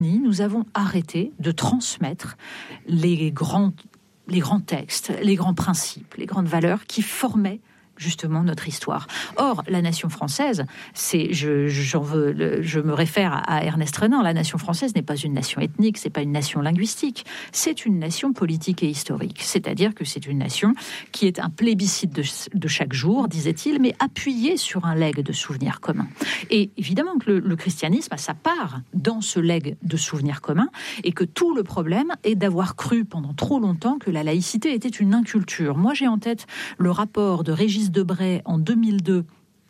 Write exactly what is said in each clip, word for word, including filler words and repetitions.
Nous avons arrêté de transmettre les grands, les grands textes, les grands principes, les grandes valeurs qui formaient justement notre histoire. Or, la nation française, c'est, je, j'en veux, le, je me réfère à, à Ernest Renan, la nation française n'est pas une nation ethnique, c'est pas une nation linguistique, c'est une nation politique et historique. C'est-à-dire que c'est une nation qui est un plébiscite de, de chaque jour, disait-il, mais appuyée sur un legs de souvenirs communs. Et évidemment que le, le christianisme a sa part dans ce legs de souvenirs communs, et que tout le problème est d'avoir cru pendant trop longtemps que la laïcité était une inculture. Moi, j'ai en tête le rapport de Régis Debray en deux mille deux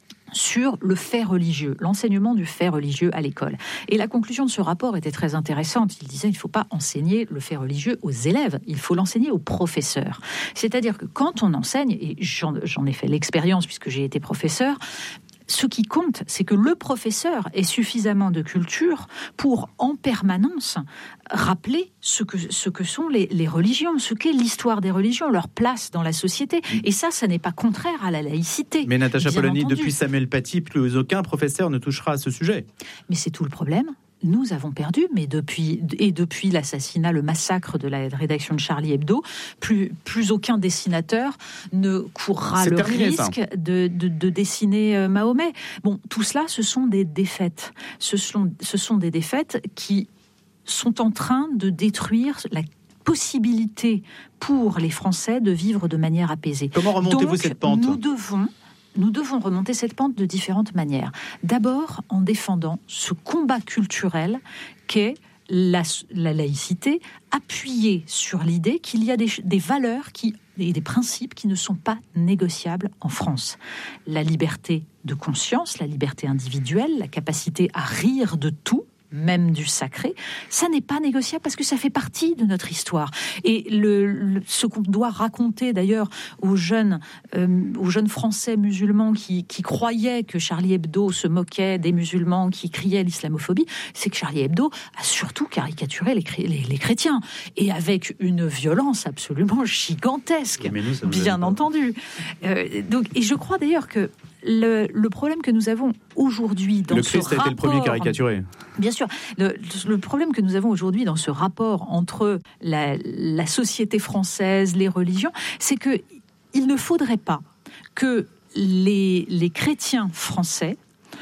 sur le fait religieux, l'enseignement du fait religieux à l'école. Et la conclusion de ce rapport était très intéressante. Il disait qu'il ne faut pas enseigner le fait religieux aux élèves, il faut l'enseigner aux professeurs. C'est-à-dire que quand on enseigne, et j'en, j'en ai fait l'expérience puisque j'ai été professeur, ce qui compte, c'est que le professeur ait suffisamment de culture pour, en permanence, rappeler ce que, ce que sont les, les religions, ce qu'est l'histoire des religions, leur place dans la société. Et ça, ça n'est pas contraire à la laïcité. Mais Natacha Polony, entendu. Depuis Samuel Paty, plus aucun professeur ne touchera à ce sujet. Mais c'est tout le problème. Nous avons perdu, mais depuis, et depuis l'assassinat, le massacre de la rédaction de Charlie Hebdo, plus, plus aucun dessinateur ne courra C'est le terminé, risque de, de, de dessiner Mahomet. Bon, tout cela, ce sont des défaites. Ce sont, ce sont des défaites qui sont en train de détruire la possibilité pour les Français de vivre de manière apaisée. Comment remontez-vous Donc, cette pente ? Nous devons... Nous devons remonter cette pente de différentes manières. D'abord, en défendant ce combat culturel qu'est la, la laïcité, appuyé sur l'idée qu'il y a des, des valeurs qui, et des principes qui ne sont pas négociables en France. La liberté de conscience, la liberté individuelle, la capacité à rire de tout, même du sacré, ça n'est pas négociable parce que ça fait partie de notre histoire. Et le, le, ce qu'on doit raconter d'ailleurs aux jeunes, euh, aux jeunes Français musulmans qui, qui croyaient que Charlie Hebdo se moquait des musulmans qui criaient l'islamophobie, c'est que Charlie Hebdo a surtout caricaturé les, les, les chrétiens, et avec une violence absolument gigantesque, mais nous, bien entendu. Euh, donc, et je crois d'ailleurs que Le, le problème que nous avons aujourd'hui dans le ce Christ rapport... a été le premier caricaturé. Bien sûr. Le, le problème que nous avons aujourd'hui dans ce rapport entre la, la société française, les religions, c'est qu'il ne faudrait pas que les, les chrétiens français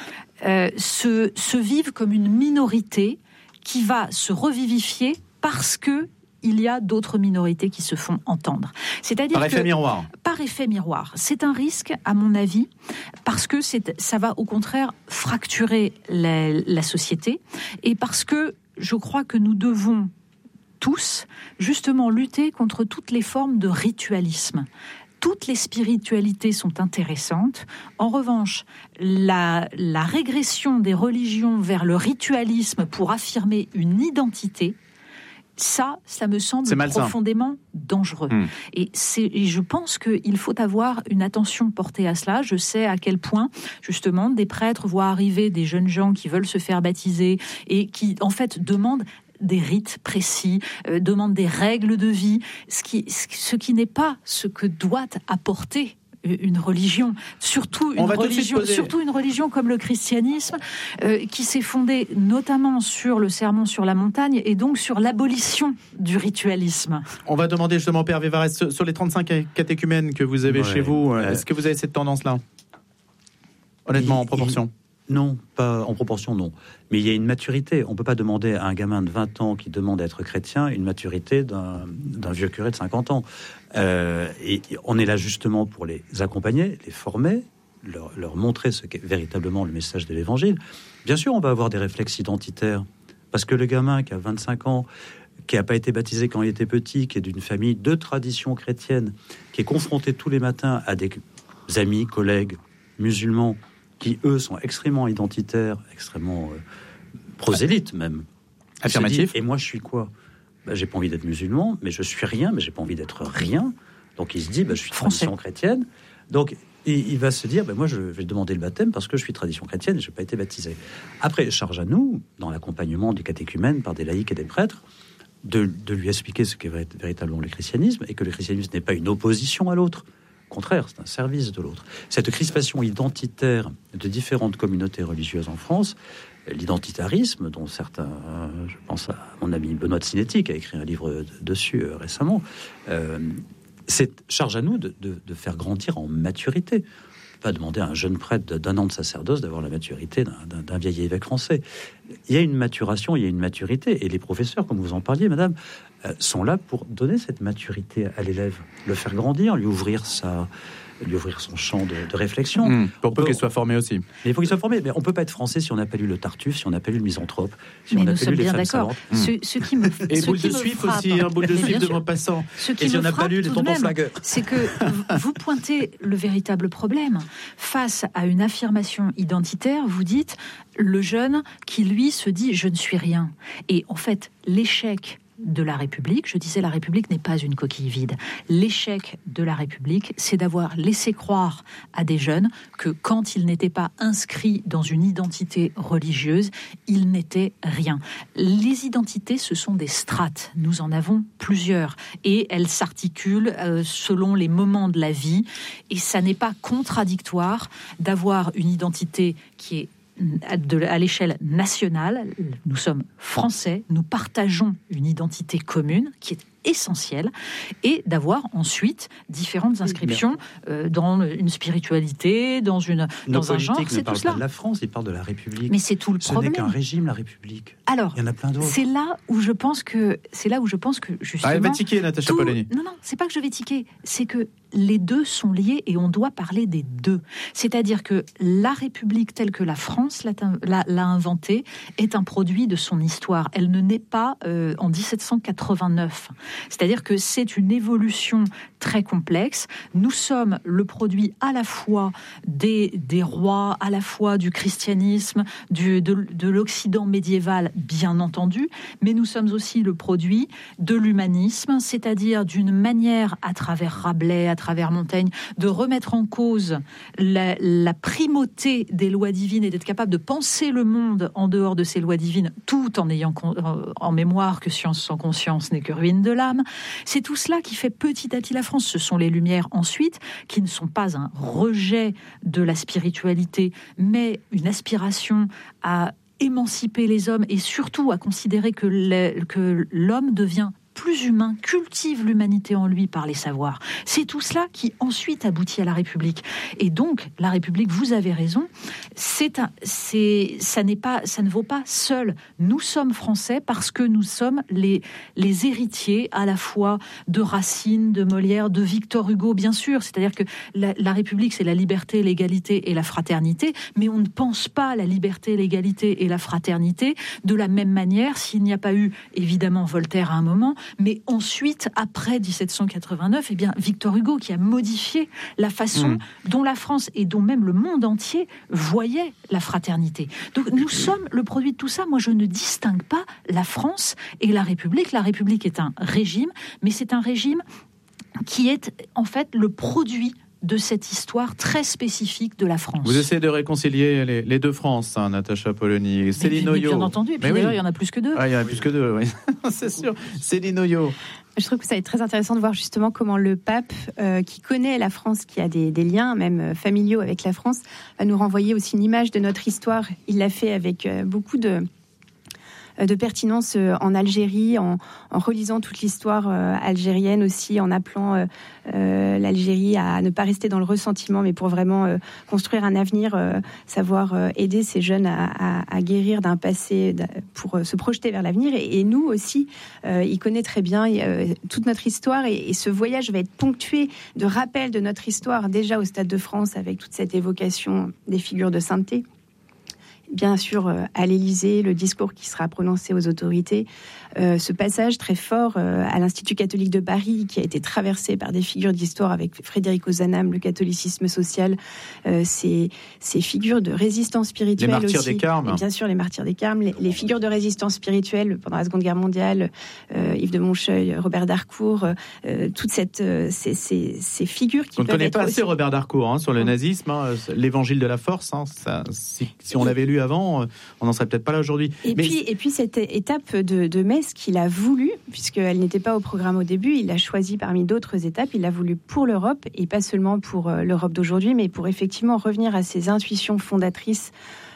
euh, se, se vivent comme une minorité qui va se revivifier parce que il y a d'autres minorités qui se font entendre. C'est-à-dire par effet que, miroir. Par effet miroir. C'est un risque, à mon avis, parce que c'est, ça va au contraire fracturer la, la société, et parce que je crois que nous devons tous, justement, lutter contre toutes les formes de ritualisme. Toutes les spiritualités sont intéressantes. En revanche, la, la régression des religions vers le ritualisme pour affirmer une identité, ça, ça me semble profondément dangereux. Mmh. Et, c'est, et je pense qu'il faut avoir une attention portée à cela. Je sais à quel point, justement, des prêtres voient arriver des jeunes gens qui veulent se faire baptiser et qui, en fait, demandent des rites précis, euh, demandent des règles de vie, ce qui, ce qui n'est pas ce que doit apporter une religion, surtout une religion, surtout une religion comme le christianisme, euh, qui s'est fondée notamment sur le sermon sur la montagne et donc sur l'abolition du ritualisme. On va demander justement, Père Vivarès, sur les trente-cinq catéchumènes que vous avez ouais, chez vous, euh, est-ce que vous avez cette tendance-là ? Honnêtement, il, en proportion il... Non, pas en proportion, non. Mais il y a une maturité. On ne peut pas demander à un gamin de vingt ans qui demande à être chrétien une maturité d'un, d'un vieux curé de cinquante ans. Euh, et on est là justement pour les accompagner, les former, leur, leur montrer ce qu'est véritablement le message de l'Évangile. Bien sûr, on va avoir des réflexes identitaires. Parce que le gamin qui a vingt-cinq ans, qui n'a pas été baptisé quand il était petit, qui est d'une famille de tradition chrétienne, qui est confronté tous les matins à des amis, collègues musulmans, qui, eux, sont extrêmement identitaires, extrêmement euh, prosélytes même. Affirmatif. Dit, et moi, je suis quoi ? Ben, j'ai pas envie d'être musulman, mais je suis rien, mais j'ai pas envie d'être rien. Donc, il se dit, ben, je suis tradition chrétienne. Donc, il, il va se dire, ben, moi, je vais demander le baptême parce que je suis tradition chrétienne et je n'ai pas été baptisé. Après, charge à nous, dans l'accompagnement du catéchumène par des laïcs et des prêtres, de, de lui expliquer ce qu'est véritablement le christianisme et que le christianisme n'est pas une opposition à l'autre. Au contraire, c'est un service de l'autre. Cette crispation identitaire de différentes communautés religieuses en France l'identitarisme, dont certains, je pense à mon ami Benoît de Sinetti, qui a écrit un livre dessus euh, récemment, euh, c'est charge à nous de, de, de faire grandir en maturité. Pas demander à un jeune prêtre d'un an de sacerdoce d'avoir la maturité d'un, d'un, d'un vieil évêque français. Il y a une maturation, il y a une maturité, et les professeurs, comme vous en parliez, madame, euh, sont là pour donner cette maturité à l'élève, le faire grandir, lui ouvrir sa... lui ouvrir son champ de, de réflexion. Mmh, pour peu qu'il soit formé aussi. Mais il faut qu'il soit formé. Mais on ne peut pas être français si on n'a pas lu le Tartuffe, si on n'a pas lu le Misanthrope, si mais on n'a pas lu les femmes savantes. Mmh. Ce, ce qui me, Et ce boule qui de me suif frappe, aussi, un hein, boule de suif de Maupassant. Et si on n'a pas lu les tontons flagueurs. C'est que vous pointez le véritable problème. Face à une affirmation identitaire, vous dites le jeune qui, lui, se dit « je ne suis rien ». Et en fait, l'échec de la République, je disais la République n'est pas une coquille vide. L'échec de la République, c'est d'avoir laissé croire à des jeunes que quand ils n'étaient pas inscrits dans une identité religieuse, ils n'étaient rien. Les identités, ce sont des strates. Nous en avons plusieurs et elles s'articulent euh, selon les moments de la vie et ça n'est pas contradictoire d'avoir une identité qui est à l'échelle nationale. Nous sommes français, nous partageons une identité commune qui est essentielle, et d'avoir ensuite différentes inscriptions euh, dans une spiritualité, dans, une, dans un genre. C'est tout cela. Pas de la France, ils parlent de la République. Mais c'est tout le Ce problème. Ce n'est qu'un régime, la République. Alors, il y en a plein d'autres. C'est là où je pense que c'est là où je pense que justement. Ah, elle va tiquer, Natacha tout... Polony. Non, non, c'est pas que je vais tiquer, c'est que les deux sont liés et on doit parler des deux. C'est-à-dire que la République telle que la France l'a, l'a, l'a inventée est un produit de son histoire. Elle ne naît pas euh, en dix-sept cent quatre-vingt-neuf. C'est-à-dire que c'est une évolution très complexe. Nous sommes le produit à la fois des, des rois, à la fois du christianisme, du, de, de l'Occident médiéval, bien entendu, mais nous sommes aussi le produit de l'humanisme, c'est-à-dire d'une manière, à travers Rabelais, à travers Montaigne, de remettre en cause la, la primauté des lois divines et d'être capable de penser le monde en dehors de ces lois divines, tout en ayant en mémoire que science sans conscience n'est que ruine de l'âme. C'est tout cela qui fait petit à petit la France. Ce sont les Lumières ensuite, qui ne sont pas un rejet de la spiritualité, mais une aspiration à émanciper les hommes et surtout à considérer que, le, que l'homme devient plus humain, cultive l'humanité en lui par les savoirs. C'est tout cela qui ensuite aboutit à la République. Et donc, la République, vous avez raison, c'est un, c'est, ça n'est pas, ça ne vaut pas seul. Nous sommes français parce que nous sommes les, les héritiers à la fois de Racine, de Molière, de Victor Hugo, bien sûr. C'est-à-dire que la, la République, c'est la liberté, l'égalité et la fraternité, mais on ne pense pas la liberté, l'égalité et la fraternité de la même manière s'il n'y a pas eu, évidemment, Voltaire à un moment, mais ensuite, après dix-sept cent quatre-vingt-neuf, eh bien, Victor Hugo qui a modifié la façon mmh. dont la France et dont même le monde entier voyait la fraternité. Donc nous sommes le produit de tout ça. Moi, je ne distingue pas la France et la République. La République est un régime, mais c'est un régime qui est en fait le produit de cette histoire très spécifique de la France. Vous essayez de réconcilier les, les deux France, hein, Natacha Polony. Céline Oyo. Bien entendu, et puis mais d'ailleurs, oui. il y en a plus que deux. Ah, il y en a plus que deux, oui. C'est sûr. Céline Oyo. Je trouve que ça va être très intéressant de voir justement comment le pape, euh, qui connaît la France, qui a des, des liens même familiaux avec la France, va nous renvoyer aussi une image de notre histoire. Il l'a fait avec euh, beaucoup de... de pertinence en Algérie, en, en relisant toute l'histoire euh, algérienne aussi, en appelant euh, euh, l'Algérie à ne pas rester dans le ressentiment, mais pour vraiment euh, construire un avenir, euh, savoir euh, aider ces jeunes à, à, à guérir d'un passé, pour euh, se projeter vers l'avenir. Et, et nous aussi, euh, il connaît très bien euh, toute notre histoire, et, et ce voyage va être ponctué de rappels de notre histoire, déjà au Stade de France, avec toute cette évocation des figures de sainteté. Bien sûr, euh, à l'Élysée, le discours qui sera prononcé aux autorités, euh, ce passage très fort euh, à l'Institut catholique de Paris, qui a été traversé par des figures d'histoire avec Frédéric Ozanam, le catholicisme social, euh, ces, ces figures de résistance spirituelle aussi. Les martyrs des Carmes. Et bien sûr, les martyrs des Carmes, les, les figures de résistance spirituelle pendant la Seconde Guerre mondiale, euh, Yves de Moncheuil, Robert d'Harcourt, euh, toute cette, euh, ces, ces, ces figures qui on peuvent ne connaît pas aussi... assez Robert d'Harcourt hein, sur le nazisme, hein, l'évangile de la force. Hein, ça, si, si on l'avait lu avant, on n'en serait peut-être pas là aujourd'hui. Et, Mais... puis, et puis cette étape de, de Metz qu'il a voulu, puisqu'elle n'était pas au programme au début, il l'a choisi parmi d'autres étapes, il l'a voulu pour l'Europe, et pas seulement pour l'Europe d'aujourd'hui, mais pour effectivement revenir à ses intuitions fondatrices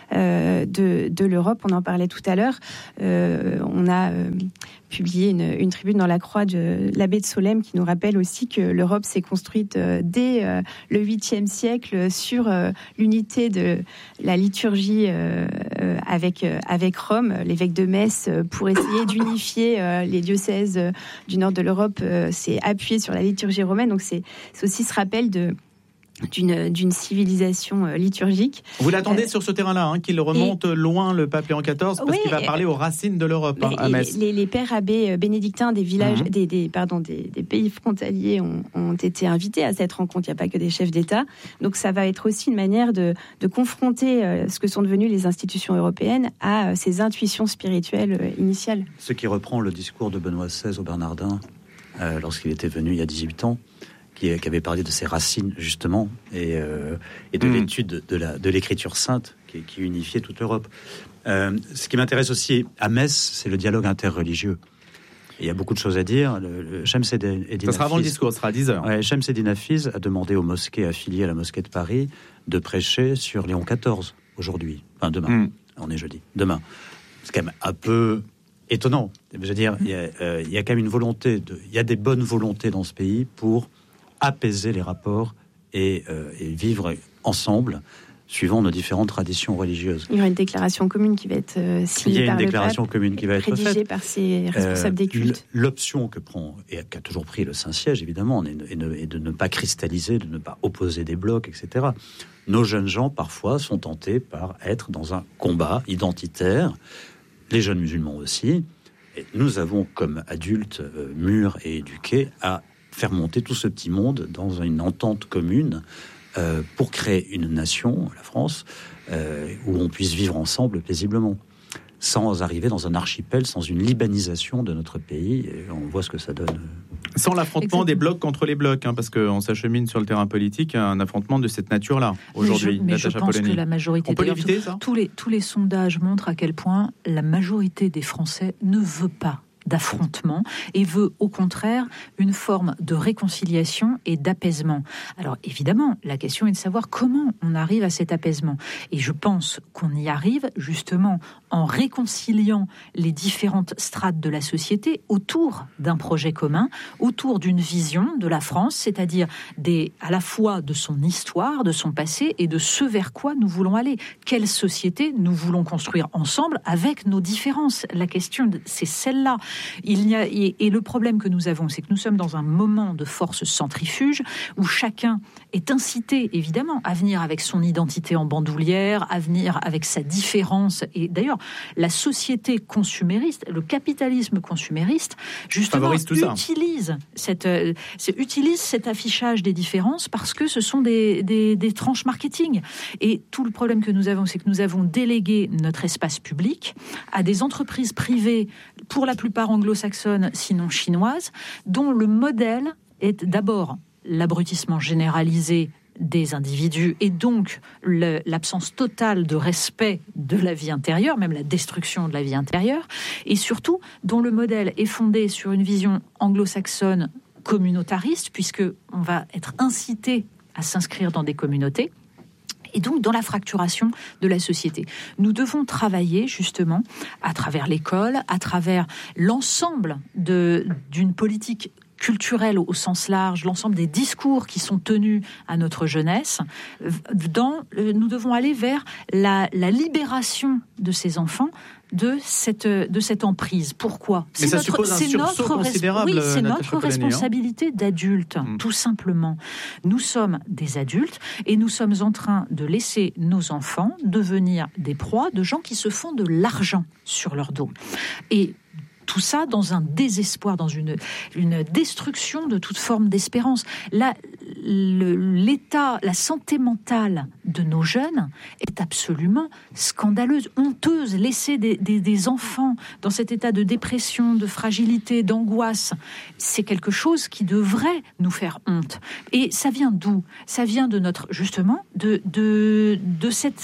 euh, de, de l'Europe. On en parlait tout à l'heure. Euh, on a euh, publié une, une tribune dans la Croix de l'abbé de Solesmes qui nous rappelle aussi que l'Europe s'est construite euh, dès euh, le huitième siècle sur euh, l'unité de la liturgie euh, euh, avec, euh, avec Rome, l'évêque de Metz, euh, pour essayer d'unifier euh, les diocèses euh, du nord de l'Europe, euh, s'est appuyé sur la liturgie romaine. Donc c'est, c'est aussi ce rappel de D'une, d'une civilisation euh, liturgique. Vous l'attendez euh, sur ce terrain-là, hein, qu'il remonte et, loin, le pape Léon quatorze, parce oui, qu'il va parler aux racines de l'Europe, hein, à Metz. Les, les pères abbés bénédictins des villages, mmh. des, des, pardon, des, des pays frontaliers ont, ont été invités à cette rencontre. Il n'y a pas que des chefs d'État. Donc ça va être aussi une manière de, de confronter euh, ce que sont devenues les institutions européennes à euh, ces intuitions spirituelles euh, initiales. Ce qui reprend le discours de Benoît seize aux Bernardins, euh, lorsqu'il était venu il y a dix-huit ans, qui avait parlé de ses racines, justement, et, euh, et de mmh. l'étude de, la, de l'écriture sainte qui, qui unifiait toute l'Europe. Euh, ce qui m'intéresse aussi à Metz, c'est le dialogue interreligieux. Et il y a beaucoup de choses à dire. Le, le Shams Eddin Hafiz, ça sera avant le discours, ce sera à dix heures. Ouais, Shams Eddin Hafiz a demandé aux mosquées affiliées à la mosquée de Paris de prêcher sur Léon quatorze, aujourd'hui. Enfin, demain. Mmh. On est jeudi. Demain. C'est quand même un peu étonnant. Je veux dire, il y a, euh, il y a quand même une volonté, de, il y a des bonnes volontés dans ce pays pour apaiser les rapports et, euh, et vivre ensemble, suivant nos différentes traditions religieuses. Il y aura une déclaration commune qui va être euh, signée Il y a une par déclaration le pape, commune qui va être rédigée faite par ses responsables euh, des cultes. L'option que prend, et qu'a toujours pris le Saint-Siège, évidemment, est de, est de ne pas cristalliser, de ne pas opposer des blocs, et cetera. Nos jeunes gens, parfois, sont tentés par être dans un combat identitaire, les jeunes musulmans aussi. Et nous avons, comme adultes euh, mûrs et éduqués, à faire monter tout ce petit monde dans une entente commune euh, pour créer une nation, la France, euh, où on puisse vivre ensemble paisiblement, sans arriver dans un archipel, sans une libanisation de notre pays. Et on voit ce que ça donne. Sans l'affrontement Exactement. des blocs contre les blocs, hein, parce qu'on s'achemine sur le terrain politique à un affrontement de cette nature-là, aujourd'hui. Mais je, mais je pense Polony. que la majorité... On peut l'éviter, ça ? tous les, tous les sondages montrent à quel point la majorité des Français ne veut pas d'affrontement et veut au contraire une forme de réconciliation et d'apaisement. Alors évidemment, la question est de savoir comment on arrive à cet apaisement. Et je pense qu'on y arrive justement en réconciliant les différentes strates de la société autour d'un projet commun, autour d'une vision de la France, c'est-à-dire des, à la fois de son histoire, de son passé et de ce vers quoi nous voulons aller. Quelle société nous voulons construire ensemble avec nos différences ? La question, c'est celle-là. Il y a, et, et le problème que nous avons, c'est que nous sommes dans un moment de force centrifuge où chacun est incité, évidemment, à venir avec son identité en bandoulière, à venir avec sa différence. Et d'ailleurs, la société consumériste, le capitalisme consumériste, justement, utilise, cette, euh, utilise cet affichage des différences parce que ce sont des, des, des tranches marketing. Et tout le problème que nous avons, c'est que nous avons délégué notre espace public à des entreprises privées, pour la plupart anglo-saxonnes, sinon chinoises, dont le modèle est d'abord l'abrutissement généralisé des individus et donc le, l'absence totale de respect de la vie intérieure, même la destruction de la vie intérieure, et surtout dont le modèle est fondé sur une vision anglo-saxonne communautariste, puisqu'on va être incité à s'inscrire dans des communautés, et donc dans la fracturation de la société. Nous devons travailler justement à travers l'école, à travers l'ensemble de, d'une politique culturelle au sens large, l'ensemble des discours qui sont tenus à notre jeunesse. Dans, nous devons aller vers la, la libération de ces enfants de cette, de cette emprise. Pourquoi ? Mais c'est ça notre, suppose un c'est sursaut notre, considérable. Oui, c'est Natacha notre Polony, responsabilité hein. d'adulte, mmh. tout simplement. Nous sommes des adultes et nous sommes en train de laisser nos enfants devenir des proies de gens qui se font de l'argent sur leur dos. Et tout ça dans un désespoir, dans une, une destruction de toute forme d'espérance. Là, le, l'état, la santé mentale de nos jeunes est absolument scandaleuse, honteuse. Laisser des, des, des enfants dans cet état de dépression, de fragilité, d'angoisse, c'est quelque chose qui devrait nous faire honte. Et ça vient d'où ? Ça vient de notre, justement, de, de, de cette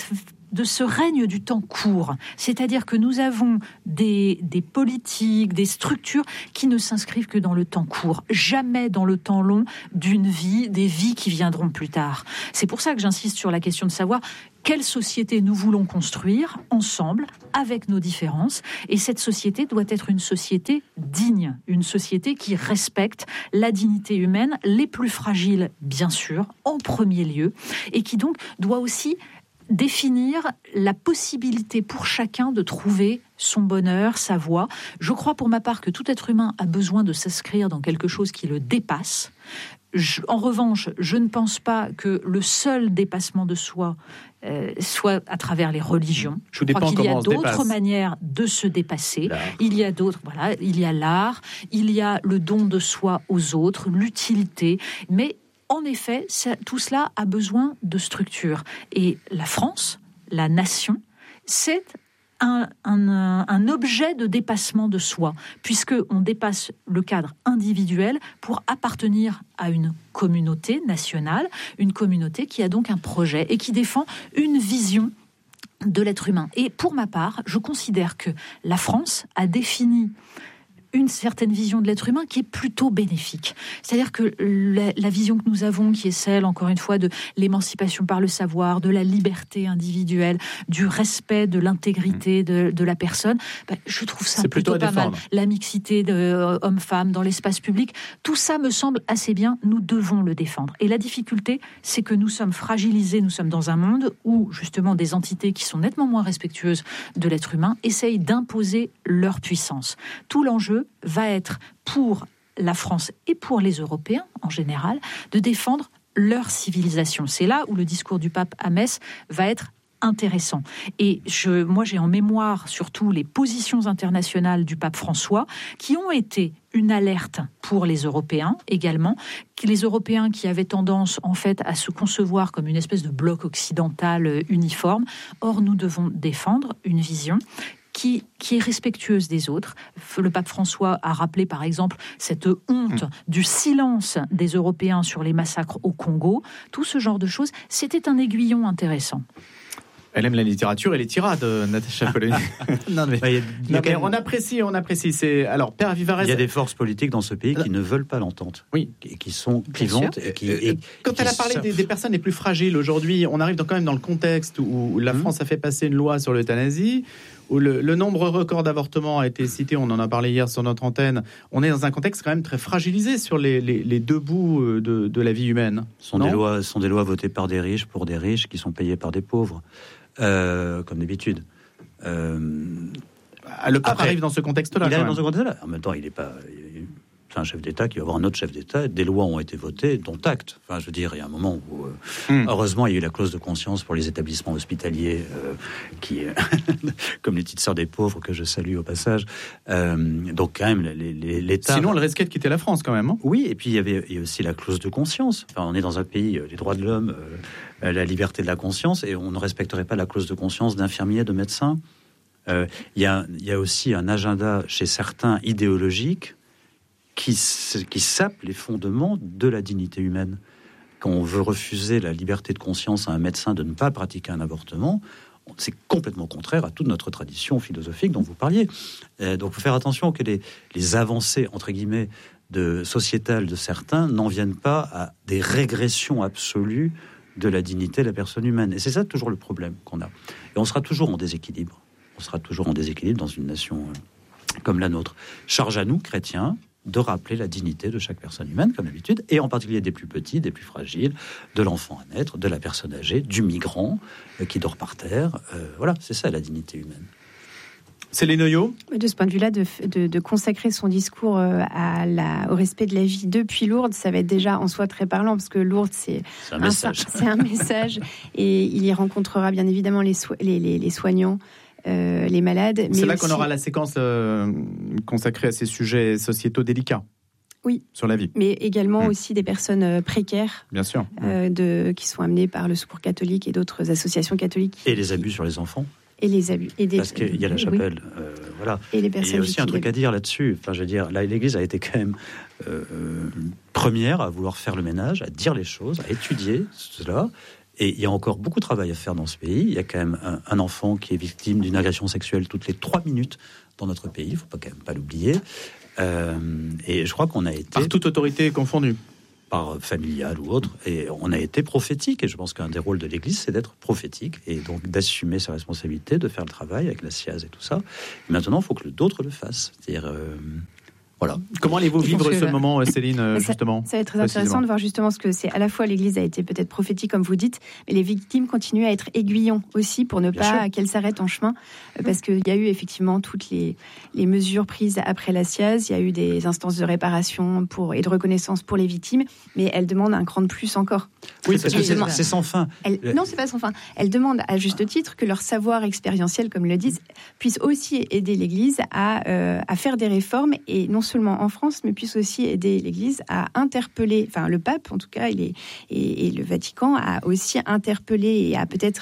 de ce règne du temps court. C'est-à-dire que nous avons des, des politiques, des structures qui ne s'inscrivent que dans le temps court, jamais dans le temps long d'une vie, des vies qui viendront plus tard. C'est pour ça que j'insiste sur la question de savoir quelle société nous voulons construire ensemble, avec nos différences. Et cette société doit être une société digne, une société qui respecte la dignité humaine, les plus fragiles, bien sûr, en premier lieu, et qui donc doit aussi définir la possibilité pour chacun de trouver son bonheur, sa voie. Je crois pour ma part que tout être humain a besoin de s'inscrire dans quelque chose qui le dépasse. Je, en revanche, je ne pense pas que le seul dépassement de soi euh, soit à travers les religions. Je crois qu'il y a d'autres manières de se dépasser. L'art. Il y a d'autres, voilà, il y a l'art, il y a le don de soi aux autres, l'utilité, mais en effet, ça, tout cela a besoin de structure. Et la France, la nation, c'est un, un, un objet de dépassement de soi, puisqu'on dépasse le cadre individuel pour appartenir à une communauté nationale, une communauté qui a donc un projet et qui défend une vision de l'être humain. Et pour ma part, je considère que la France a défini une certaine vision de l'être humain qui est plutôt bénéfique. C'est-à-dire que la, la vision que nous avons, qui est celle, encore une fois, de l'émancipation par le savoir, de la liberté individuelle, du respect de l'intégrité de, de la personne, ben, je trouve ça c'est plutôt, plutôt pas mal. La mixité de euh, hommes-femmes dans l'espace public, tout ça me semble assez bien, nous devons le défendre. Et la difficulté, c'est que nous sommes fragilisés, nous sommes dans un monde où, justement, des entités qui sont nettement moins respectueuses de l'être humain essayent d'imposer leur puissance. Tout l'enjeu va être pour la France et pour les Européens en général de défendre leur civilisation. C'est là où le discours du pape à Metz va être intéressant. Et je, moi, j'ai en mémoire surtout les positions internationales du pape François qui ont été une alerte pour les Européens également, les Européens qui avaient tendance en fait à se concevoir comme une espèce de bloc occidental uniforme. Or, nous devons défendre une vision Qui, qui est respectueuse des autres. Le pape François a rappelé, par exemple, cette honte mmh. du silence des Européens sur les massacres au Congo. Tout ce genre de choses, c'était un aiguillon intéressant. Elle aime la littérature et les tirades, Natacha Polony. non, mais, bah, y a, y a non, mais on apprécie, on apprécie. C'est alors Père Vivarès. Il y a des forces politiques dans ce pays qui ne veulent pas l'entente, oui, et qui sont clivantes. Et qui, et, Quand et elle qui a parlé des, des personnes les plus fragiles aujourd'hui, on arrive dans, quand même dans le contexte où la mmh. France a fait passer une loi sur l'euthanasie, où le, le nombre record d'avortements a été cité. On en a parlé hier sur notre antenne. On est dans un contexte quand même très fragilisé sur les, les, les deux bouts de, de la vie humaine. Ce sont des lois, sont des lois votées par des riches pour des riches qui sont payés par des pauvres. Euh, comme d'habitude. Euh, le pape après, arrive dans ce contexte-là. Il arrive dans ce contexte-là. En même temps, il n'est pas. C'est un chef d'État qui va avoir un autre chef d'État. Des lois ont été votées, dont acte. Enfin, je veux dire, il y a un moment où, euh, mm. heureusement, il y a eu la clause de conscience pour les établissements hospitaliers, euh, qui, comme les petites sœurs des pauvres que je salue au passage. Euh, donc, quand même, les, les, l'État. Sinon, le risquait de quitter la France, quand même. Hein. Oui, et puis il y avait il y a aussi la clause de conscience. Enfin, on est dans un pays, les droits de l'homme, euh, la liberté de la conscience, et on ne respecterait pas la clause de conscience d'infirmiers, de médecins. Euh, il y a, il y a aussi un agenda chez certains idéologiques qui, qui sape les fondements de la dignité humaine. Quand on veut refuser la liberté de conscience à un médecin de ne pas pratiquer un avortement, c'est complètement contraire à toute notre tradition philosophique dont vous parliez. Euh, donc, il faut faire attention que les, les avancées, entre guillemets, de sociétales de certains n'en viennent pas à des régressions absolues de la dignité de la personne humaine. Et c'est ça toujours le problème qu'on a. Et on sera toujours en déséquilibre. On sera toujours en déséquilibre dans une nation euh, comme la nôtre. Charge à nous, chrétiens, de rappeler la dignité de chaque personne humaine, comme d'habitude, et en particulier des plus petits, des plus fragiles, de l'enfant à naître, de la personne âgée, du migrant euh, qui dort par terre. Euh, voilà, c'est ça la dignité humaine. C'est les Noyaux. De ce point de vue-là, de, de, de consacrer son discours à la, au respect de la vie depuis Lourdes, ça va être déjà en soi très parlant, parce que Lourdes, c'est, c'est un, un message. C'est un message, et il y rencontrera bien évidemment les, so- les, les, les soignants, euh, les malades. C'est mais là aussi... qu'on aura la séquence euh, consacrée à ces sujets sociétaux délicats. Oui, sur la vie. Mais également mmh. aussi des personnes précaires, bien sûr, euh, de, qui sont amenées par le Secours catholique et d'autres associations catholiques. Et les abus sur les enfants. Et les abus. Et des... Parce qu'il y a la chapelle, oui. euh, voilà. Et les personnes. Et il y a aussi un truc à dire là-dessus. Enfin, je veux dire, là, l'Église a été quand même euh, première à vouloir faire le ménage, à dire les choses, à étudier cela. Et il y a encore beaucoup de travail à faire dans ce pays. Il y a quand même un, un enfant qui est victime d'une agression sexuelle toutes les trois minutes dans notre pays. Il ne faut pas, quand même pas l'oublier. Euh, et je crois qu'on a été... Par toute autorité confondue. Par familiale ou autre. Et on a été prophétique. Et je pense qu'un des rôles de l'Église, c'est d'être prophétique et donc d'assumer ses responsabilités, de faire le travail avec la C I A S et tout ça. Et maintenant, il faut que d'autres le fassent. C'est-à-dire... Euh, Voilà. Comment allez-vous vivre ce que, moment, Céline, justement? Ça, ça va être très intéressant de voir justement ce que c'est. À la fois, l'Église a été peut-être prophétique, comme vous dites, mais les victimes continuent à être aiguillons aussi pour ne Bien pas sûr. qu'elles s'arrêtent en chemin. Parce qu'il y a eu effectivement toutes les, les mesures prises après la C I A S. Il y a eu des instances de réparation pour, et de reconnaissance pour les victimes, mais elles demandent un cran de plus encore. Oui, parce que c'est, demandent, c'est sans fin. Elles, non, c'est pas sans fin. Elles demandent à juste titre que leur savoir expérientiel, comme le disent, puisse aussi aider l'Église à, euh, à faire des réformes, et non seulement en France, mais puisse aussi aider l'Église à interpeller, enfin le pape en tout cas, il est, et, et le Vatican a aussi interpellé et a peut-être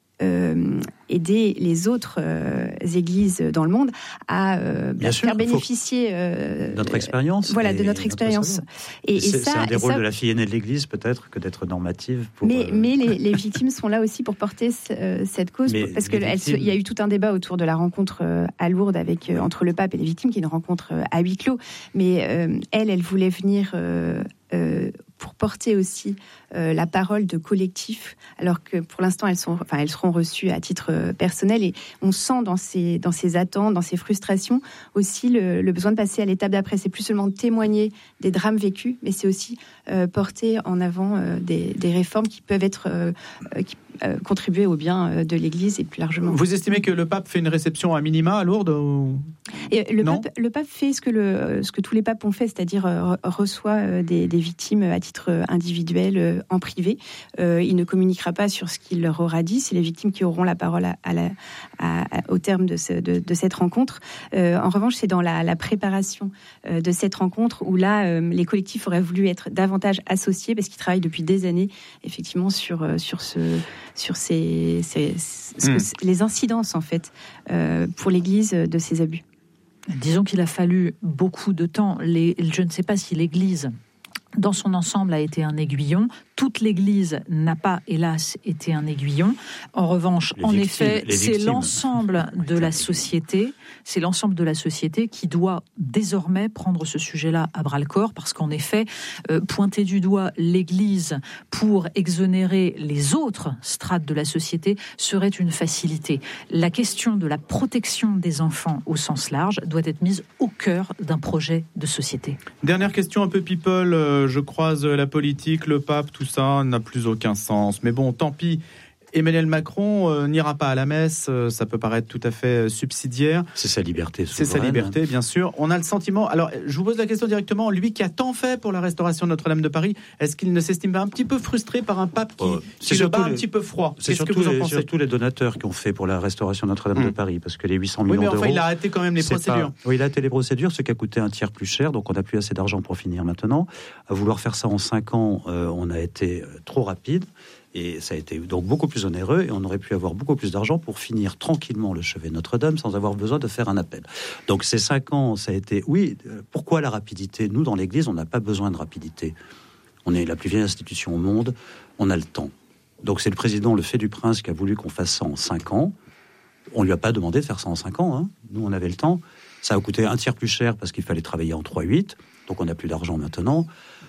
euh, aider les autres euh, églises dans le monde à euh, Bien faire sûr, bénéficier euh, notre expérience. Voilà, de notre expérience. Et, et c'est, ça, c'est un des rôles ça, de la fille aînée de l'Église, peut-être, que d'être normative. Pour, mais euh... mais les, les victimes sont là aussi pour porter ce, cette cause, mais parce qu'il victimes... y a eu tout un débat autour de la rencontre à Lourdes avec, euh, entre le pape et les victimes, qui est une rencontre euh, à huis clos. Mais euh, elle, elle voulait venir... Euh, euh, pour porter aussi euh, la parole de collectif, alors que pour l'instant elles sont, enfin elles seront reçues à titre euh, personnel, et on sent dans ces dans ces attentes, dans ces frustrations aussi le, le besoin de passer à l'étape d'après. C'est plus seulement témoigner des drames vécus, mais c'est aussi euh, porter en avant euh, des, des réformes qui peuvent être euh, qui, euh, contribuer au bien euh, de l'Église et plus largement. Vous estimez que le pape fait une réception à minima à Lourdes ou... Et le, pape, le pape fait ce que le ce que tous les papes ont fait, c'est-à-dire euh, reçoit euh, des, des victimes à titre individuel euh, en privé. Euh, il ne communiquera pas sur ce qu'il leur aura dit. C'est les victimes qui auront la parole à, à la, à, à, au terme de, ce, de, de cette rencontre. Euh, en revanche, c'est dans la, la préparation euh, de cette rencontre où là, euh, les collectifs auraient voulu être davantage associés, parce qu'ils travaillent depuis des années, effectivement, sur, euh, sur, ce, sur ces, ces, ce mmh. que, les incidences, en fait, euh, pour l'Église de ces abus. Disons qu'il a fallu beaucoup de temps. Les, je ne sais pas si l'Église, dans son ensemble, a été un aiguillon. Toute l'Église n'a pas, hélas, été un aiguillon. En revanche, les en victimes, effet, c'est victimes. l'ensemble de la société, c'est l'ensemble de la société qui doit désormais prendre ce sujet-là à bras-le-corps, parce qu'en effet, euh, pointer du doigt l'Église pour exonérer les autres strates de la société serait une facilité. La question de la protection des enfants au sens large doit être mise au cœur d'un projet de société. Dernière question un peu people, euh, je croise la politique, le pape, tout ça n'a plus aucun sens. Mais bon, tant pis. Emmanuel Macron euh, n'ira pas à la messe, euh, ça peut paraître tout à fait subsidiaire. C'est sa liberté souveraine. C'est sa liberté, bien sûr. On a le sentiment... Alors, je vous pose la question directement. Lui qui a tant fait pour la restauration de Notre-Dame de Paris, est-ce qu'il ne s'estime pas un petit peu frustré par un pape qui, euh, qui le bat les... un petit peu froid? C'est Qu'est-ce que vous en les, pensez? surtout les donateurs qui ont fait pour la restauration de Notre-Dame mmh. de Paris, parce que les huit cents millions d'euros... Oui, mais enfin, d'euros, il a arrêté quand même les procédures. Pas... Oui, il a arrêté les procédures, ce qui a coûté un tiers plus cher, donc on n'a plus assez d'argent pour finir maintenant. À vouloir faire ça en cinq ans, euh, on a été trop rapide. Et ça a été donc beaucoup plus onéreux, et on aurait pu avoir beaucoup plus d'argent pour finir tranquillement le chevet de Notre-Dame sans avoir besoin de faire un appel. Donc ces cinq ans, ça a été... Oui, pourquoi la rapidité? Nous, dans l'Église, on n'a pas besoin de rapidité. On est la plus vieille institution au monde, on a le temps. Donc c'est le président, le fait du prince, qui a voulu qu'on fasse ça en cinq ans. On ne lui a pas demandé de faire ça en cinq ans. Hein. Nous, on avait le temps. Ça a coûté un tiers plus cher parce qu'il fallait travailler en trois huit. Donc on n'a plus d'argent maintenant.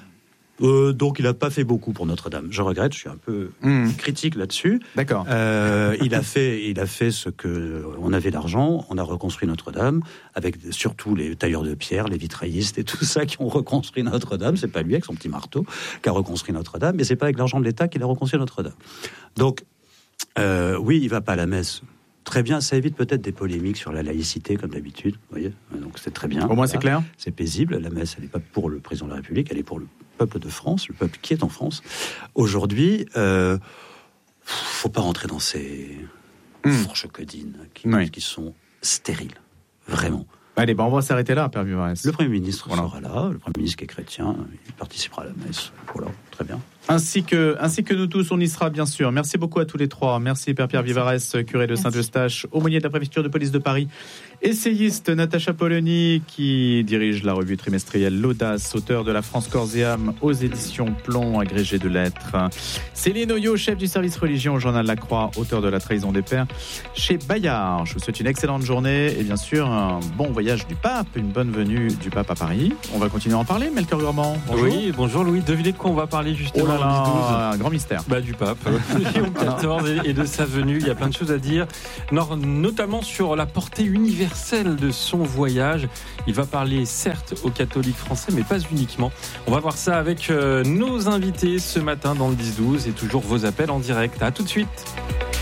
Euh, donc il n'a pas fait beaucoup pour Notre-Dame. Je regrette, je suis un peu mmh. critique là-dessus. D'accord. Euh, il a fait, il a fait ce que on avait l'argent. On a reconstruit Notre-Dame avec surtout les tailleurs de pierre, les vitraillistes et tout ça qui ont reconstruit Notre-Dame. C'est pas lui avec son petit marteau qui a reconstruit Notre-Dame, mais c'est pas avec l'argent de l'État qu'il a reconstruit Notre-Dame. Donc euh, oui, il va pas à la messe. Très bien, ça évite peut-être des polémiques sur la laïcité, comme d'habitude. Vous voyez, donc c'est très bien. Au moins, voilà. C'est clair. C'est paisible. La messe, elle n'est pas pour le président de la République, elle est pour le peuple de France, le peuple qui est en France. Aujourd'hui, euh, faut pas rentrer dans ces mmh. fourches codines qui, oui. qui sont stériles, vraiment. Allez, ben on va s'arrêter là, Père Vivarès. Le Premier ministre voilà. sera là, le Premier ministre qui est chrétien, il participera à la messe. Voilà. Très bien. Ainsi que, ainsi que nous tous, on y sera bien sûr. Merci beaucoup à tous les trois. Merci Père Pierre Vivarès, curé de Saint-Eustache, aumônier de la préfecture de police de Paris. Essayiste Natacha Polony, qui dirige la revue trimestrielle L'Audace, auteur de La France corps et âme aux éditions Plomb, agrégé de lettres. Céline Oyo, chef du service religion au journal La Croix, auteur de La trahison des pères chez Bayard. Je vous souhaite une excellente journée et bien sûr un bon voyage du pape, une bonne venue du pape à Paris. On va continuer à en parler, Melchior Gormand. Bonjour. Oui, bonjour Louis. Devinez de quoi on va parler justement. Oh là là, un grand mystère. Bah, du pape, Léon quatorze et, et de sa venue. Il y a plein de choses à dire, notamment sur la portée universelle de son voyage. Il va parler certes aux catholiques français, mais pas uniquement. On va voir ça avec euh, nos invités ce matin dans le dix douze et toujours vos appels en direct. À tout de suite.